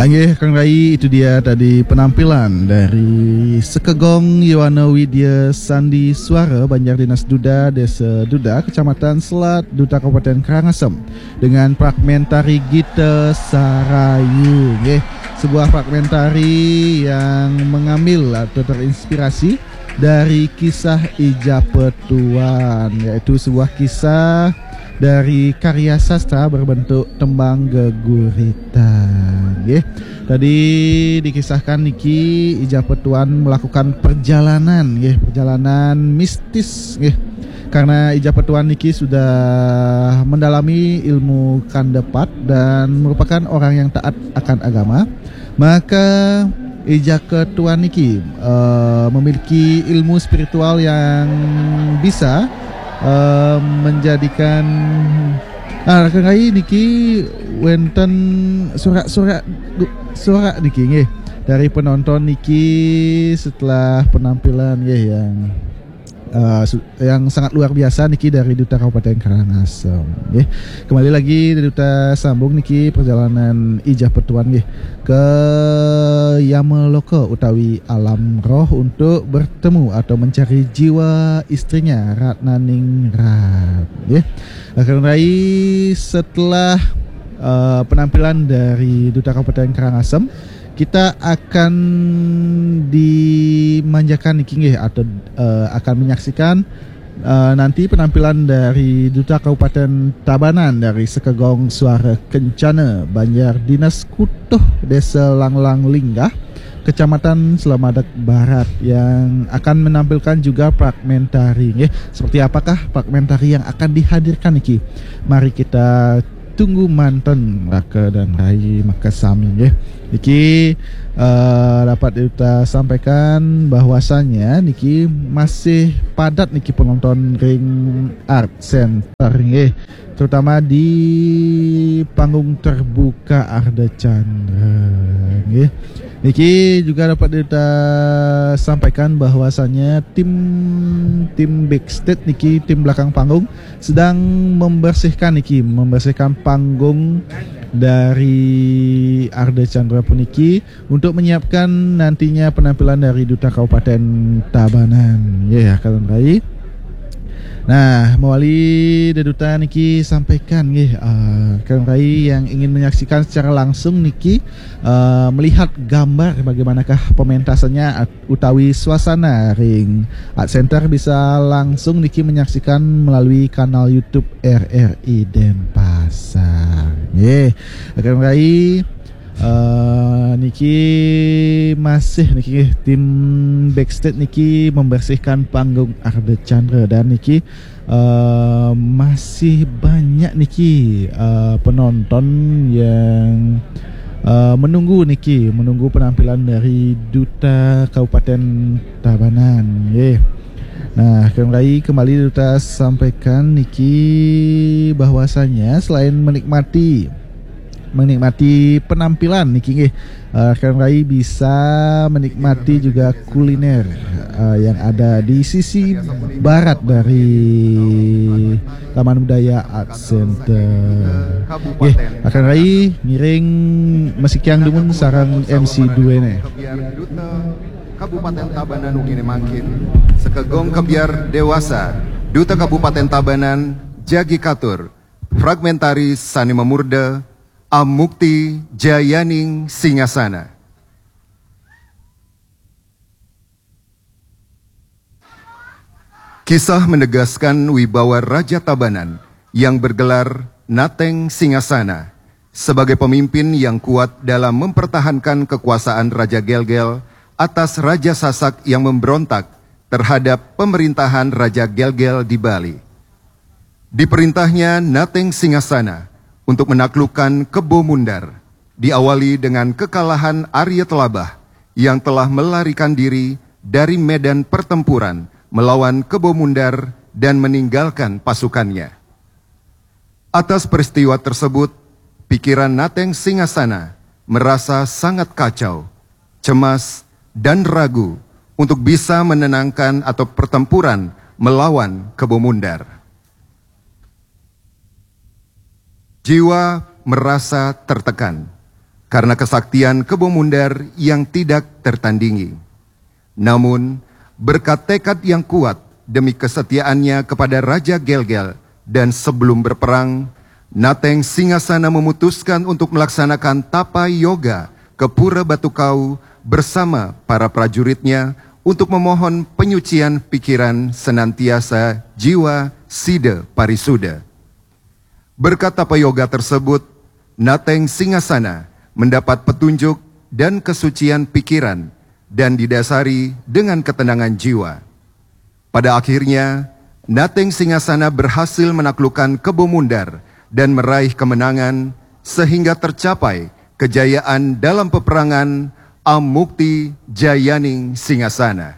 Nggih, Kang Rai, itu dia tadi penampilan dari Sekegong Yowana Widya Sandi Suara Banjar Dinas Duda, Desa Duda, Kecamatan Selat, Duta Kabupaten Karangasem dengan fragmentari Gita Sarayu. Nggih, sebuah fragmentari yang mengambil atau terinspirasi dari kisah Ija Petuan, yaitu sebuah kisah dari karya sastra berbentuk tembang geguritan. Tadi dikisahkan niki Ija Petuan melakukan perjalanan, perjalanan mistis, karena Ija Petuan niki sudah mendalami ilmu kandepat dan merupakan orang yang taat akan agama. Maka Ija Petuan niki memiliki ilmu spiritual yang bisa menjadikan Kang niki wenten suara niki nggih dari penonton niki setelah penampilan yang sangat luar biasa niki dari Duta Kabupaten Karangasem. Kembali lagi dari Duta sambung niki perjalanan Ija Petuan ke Yameloko utawi alam roh untuk bertemu atau mencari jiwa istrinya Ratnaningrat. Akan Rai, setelah penampilan dari Duta Kabupaten Karangasem, kita akan dimanjakan niki atau akan menyaksikan nanti penampilan dari Duta Kabupaten Tabanan dari Sekegong Suara Kencana Banjar Dinas Kutuh Desa Langlang Linggah Kecamatan Selamadak Barat yang akan menampilkan juga fragmentari. Seperti apakah fragmentari yang akan dihadirkan niki? Mari kita tunggu manten Raka dan Rai Makasami. Niki dapat kita sampaikan bahwasannya niki masih padat niki penonton Ring Art Center terutama di panggung terbuka Arda Chandra. Niki juga dapat kita sampaikan bahwasannya tim backstage niki, tim belakang panggung sedang membersihkan panggung dari Arda Chandra puniki untuk menyiapkan nantinya penampilan dari Duta Kabupaten Tabanan. Kalian baik. Nah, mewali Duta niki sampaikan kalian Rai yang ingin menyaksikan secara langsung niki melihat gambar bagaimanakah pementasannya utawi suasana Ring Art Center bisa langsung niki menyaksikan melalui kanal YouTube RRI Denpasar. Kalian Rai, niki masih niki tim backstage niki membersihkan panggung Arda Chandra dan niki masih banyak niki penonton yang menunggu penampilan dari Duta Kabupaten Tabanan. Nah, kembali Duta sampaikan niki bahwasanya selain menikmati penampilan niki Kang Rai bisa menikmati juga kuliner yang ada di sisi barat dari Taman Budaya Art Center. Kang Rai ngiring mesikiang dumun sarang MC duene. Kabupaten Tabanan ugine mangkin Sekegong kebiar dewasa Duta Kabupaten Tabanan Jagi Katur fragmentari Sani Memurda Amukti Jayaning Singasana. Kisah menegaskan wibawa Raja Tabanan yang bergelar Nateng Singasana sebagai pemimpin yang kuat dalam mempertahankan kekuasaan Raja Gelgel atas Raja Sasak yang memberontak terhadap pemerintahan Raja Gelgel di Bali. Diperintahnya Nateng Singasana untuk menaklukkan Kebo Mundar, diawali dengan kekalahan Arya Telabah yang telah melarikan diri dari medan pertempuran melawan Kebo Mundar dan meninggalkan pasukannya. Atas peristiwa tersebut, pikiran Nateng Singasana merasa sangat kacau, cemas, dan ragu untuk bisa menenangkan atau pertempuran melawan Kebo Mundar. Jiwa merasa tertekan, karena kesaktian Kebo Mundar yang tidak tertandingi. Namun, berkat tekad yang kuat demi kesetiaannya kepada Raja Gelgel dan sebelum berperang, Nateng Singgasana memutuskan untuk melaksanakan tapa yoga ke Pura Batu Kau bersama para prajuritnya untuk memohon penyucian pikiran senantiasa jiwa Sida Parisuda. Berkat tapa yoga tersebut, Nateng Singgasana mendapat petunjuk dan kesucian pikiran dan didasari dengan ketenangan jiwa. Pada akhirnya, Nateng Singgasana berhasil menaklukkan Kebo Mundar dan meraih kemenangan sehingga tercapai kejayaan dalam peperangan Amukti Jayaning Singgasana.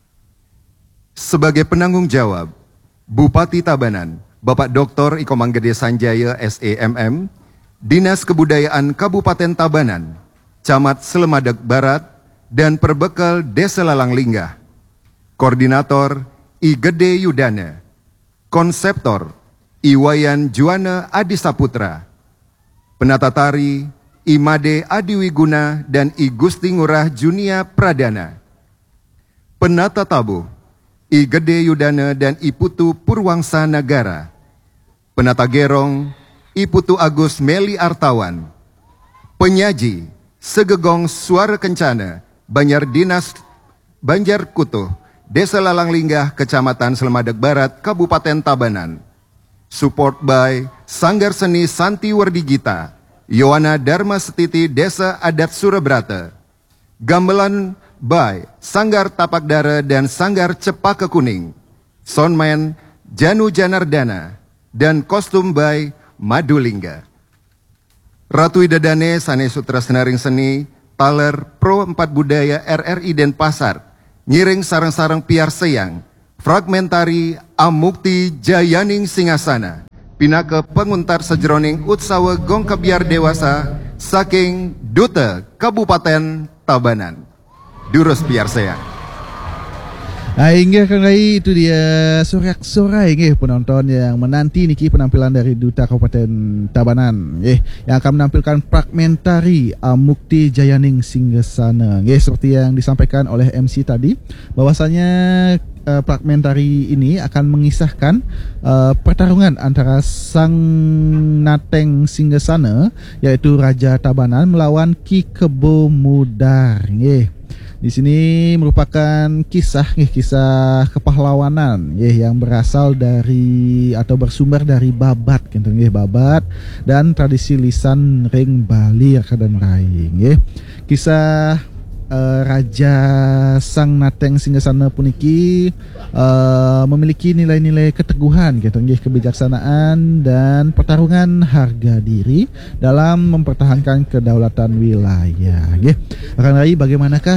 Sebagai penanggung jawab, Bupati Tabanan, Bapak Dr. Iko Manggede Sanjaya SEMM, Dinas Kebudayaan Kabupaten Tabanan, Camat Slemadeg Barat, dan Perbekal Desa Lalang Linggah. Koordinator I Gede Yudana, Konseptor Iwayan Juwana Adi Saputra, Penata Tari I Made Adiwiguna dan I Gusti Ngurah Junia Pradana, Penata Tabuh I Gede Yudana dan I Putu Purwangsa Nagara, Penata Gerong I Putu Agus Meli Artawan, Penyaji Segegong Suara Kencana Banjar Dinas Banjar Kutuh, Desa Lalang Linggah, Kecamatan Slemadeg Barat, Kabupaten Tabanan. Support by Sanggar Seni Santi Werdigita, Yowana Dharma Setiti, Desa Adat Surabrata. Gamelan by Sanggar Tapak Dara dan Sanggar Cepaka Kuning. Soundman Janu Janardana dan kostum by Madulingga. Ratu Idadane Sane Sutra Senaring Seni, Taler Pro 4 Budaya RRI Denpasar, nyiring sarang-sarang piar seyang, fragmentari Amukti Jayaning Singgasana, pinaka penguntar sejroning utsawa gong kebiar dewasa, saking Duta Kabupaten Tabanan. Durus piar seyang. Hingga kali itu dia sorak-sorai penonton yang menanti niki penampilan dari Duta Kabupaten Tabanan yang akan menampilkan fragmentari Amukti Jayaning Singgasana. Seperti yang disampaikan oleh MC tadi, bahwasanya fragmentari ini akan mengisahkan pertarungan antara sang Nateng Singgasana yaitu Raja Tabanan melawan Ki Kebo Mundar. Di sini merupakan kisah kepahlawanan yang berasal dari atau bersumber dari Babat Babat dan tradisi lisan ring Bali dan lain. Kisah Raja Sang Nateng Singgasana puniki memiliki nilai-nilai keteguhan kebijaksanaan dan pertarungan harga diri dalam mempertahankan kedaulatan wilayah. Akan lagi bagaimanakah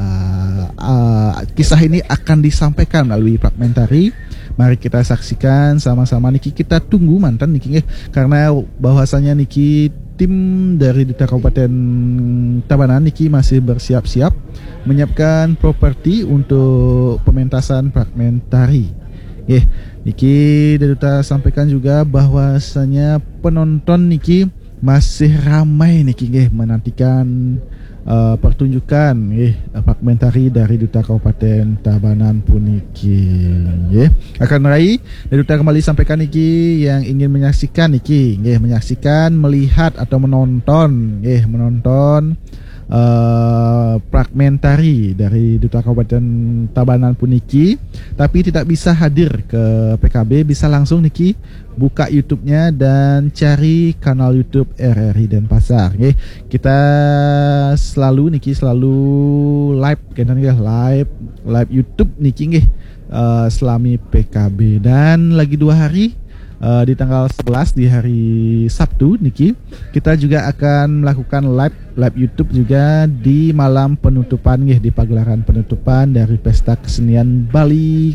kisah ini akan disampaikan melalui fragmentari? Mari kita saksikan sama-sama niki, kita tunggu mantan niki karena bahwasanya niki tim dari Duta Kabupaten Tabanan niki masih bersiap-siap menyiapkan properti untuk pementasan fragmentari. Niki dari Duta sampaikan juga bahwasanya penonton niki masih ramai niki menantikan pertunjukan fragmentari dari Duta Kabupaten Tabanan puniki. Akan meraih dari Duta kembali sampaikan niki yang ingin menyaksikan niki menyaksikan, melihat atau menonton fragmentari dari Duta Kabupaten Tabanan puniki tapi tidak bisa hadir ke PKB, bisa langsung niki buka YouTube-nya dan cari kanal YouTube RRI Denpasar. Kita selalu live YouTube niki selami PKB, dan lagi 2 hari di tanggal 11 di hari Sabtu niki kita juga akan melakukan live YouTube juga di malam penutupan di pagelaran penutupan dari Pesta Kesenian Bali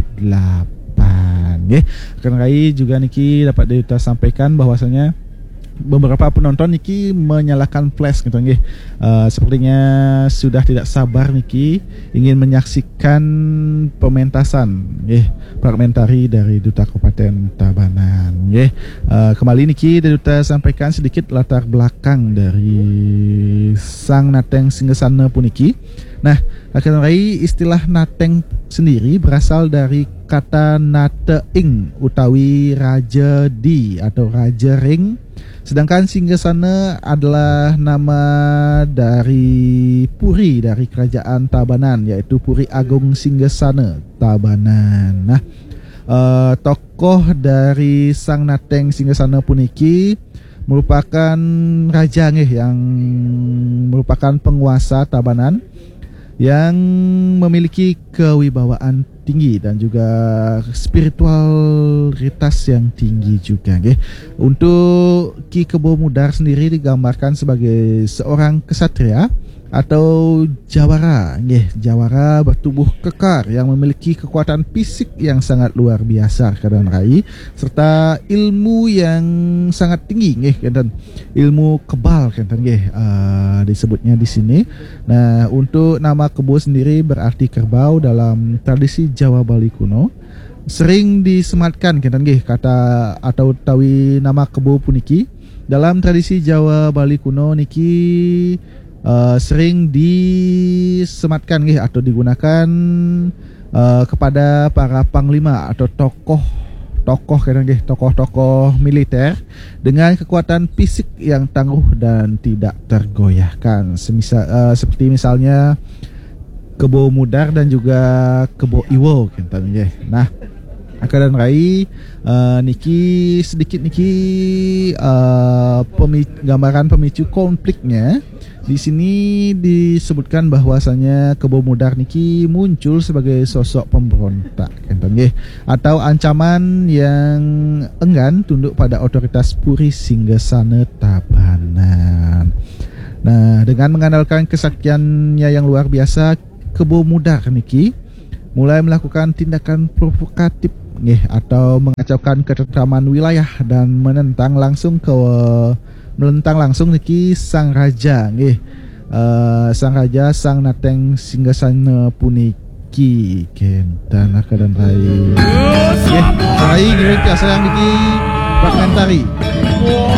ke-48. Akan juga niki dapat kita sampaikan bahwasanya beberapa penonton niki menyalakan flash gitu nggih. Sepertinya sudah tidak sabar niki ingin menyaksikan pementasan nggih, fragmentari dari Duta Kabupaten Tabanan nggih. Kembali niki Duta sampaikan sedikit latar belakang dari Sang Nateng Singgasana puniki. Nah, akan rai istilah Nateng sendiri berasal dari kata Nateing utawi Raja Di atau Raja Ring. Sedangkan Singgasana adalah nama dari Puri dari Kerajaan Tabanan, yaitu Puri Agung Singgasana Tabanan. Nah, tokoh dari Sang Nateng Singgasana puniki merupakan raja yang merupakan penguasa Tabanan yang memiliki kewibawaan tinggi dan juga spiritualitas yang tinggi juga nggih. Untuk Ki Kebo Mudar sendiri digambarkan sebagai seorang kesatria atau jawara nggih, jawara bertubuh kekar yang memiliki kekuatan fisik yang sangat luar biasa kadang rai, serta ilmu yang sangat tinggi nggih, dan ilmu kebal kan nggih disebutnya di sini. Nah, untuk nama Kebo sendiri berarti kerbau dalam tradisi Jawa Bali kuno. Sering disematkan kan nggih kata atau tawi nama Kebo puniki dalam tradisi Jawa Bali kuno niki sering disematkan atau digunakan kepada para panglima atau tokoh militer dengan kekuatan fisik yang tangguh dan tidak tergoyahkan. Seperti misalnya Kebo Mudar dan juga Kebo Iwo Nah, keadaan rai niki gambaran pemicu konfliknya. Di sini disebutkan bahwasanya Kebo Mudar niki muncul sebagai sosok pemberontak atau ancaman yang enggan tunduk pada otoritas Puri Singgasana Tabanan. Nah, dengan mengandalkan kesaktiannya yang luar biasa, Kebo Mudar niki mulai melakukan tindakan provokatif atau mengacaukan ketentraman wilayah dan menentang langsung niki sang raja Sang Nateng Singgasana puniki kentan keadaan rai. Rai niki fragmentari.